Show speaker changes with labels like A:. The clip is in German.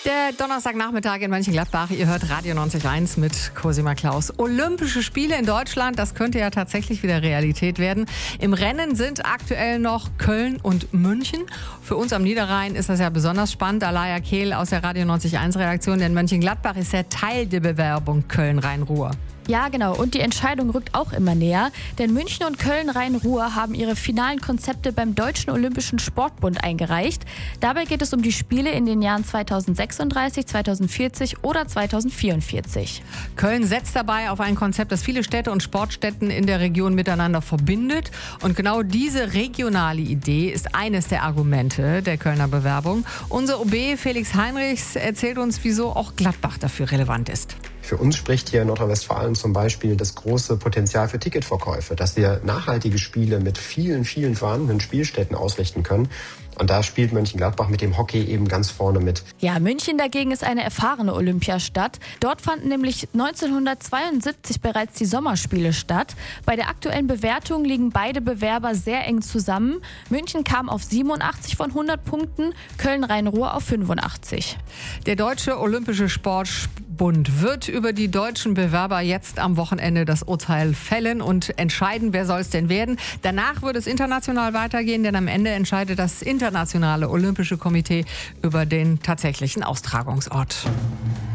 A: Der Donnerstagnachmittag in Mönchengladbach. Ihr hört Radio 90.1 mit Cosima Klaus. Olympische Spiele in Deutschland, das könnte ja tatsächlich wieder Realität werden. Im Rennen sind aktuell noch Köln und München. Für uns am Niederrhein ist das ja besonders spannend. Alaya Kehl aus der Radio 90.1 Redaktion, denn Mönchengladbach ist ja Teil der Bewerbung Köln-Rhein-Ruhr.
B: Ja, genau. Und die Entscheidung rückt auch immer näher. Denn München und Köln-Rhein-Ruhr haben ihre finalen Konzepte beim Deutschen Olympischen Sportbund eingereicht. Dabei geht es um die Spiele in den Jahren 2036, 2040 oder 2044.
A: Köln setzt dabei auf ein Konzept, das viele Städte und Sportstätten in der Region miteinander verbindet. Und genau diese regionale Idee ist eines der Argumente der Kölner Bewerbung. Unser OB Felix Heinrichs erzählt uns, wieso auch Gladbach dafür relevant ist.
C: Für uns spricht hier in Nordrhein-Westfalen zum Beispiel das große Potenzial für Ticketverkäufe, dass wir nachhaltige Spiele mit vielen vorhandenen Spielstätten ausrichten können. Und da spielt Mönchengladbach mit dem Hockey eben ganz vorne mit.
B: Ja, München dagegen ist eine erfahrene Olympiastadt. Dort fanden nämlich 1972 bereits die Sommerspiele statt. Bei der aktuellen Bewertung liegen beide Bewerber sehr eng zusammen. München kam auf 87 von 100 Punkten, Köln-Rhein-Ruhr auf 85.
A: Der Deutsche Olympische Sportbund wird über die deutschen Bewerber jetzt am Wochenende das Urteil fällen und entscheiden, wer soll es denn werden. Danach wird es international weitergehen, denn am Ende entscheidet das Internationale Olympische Komitee über den tatsächlichen Austragungsort.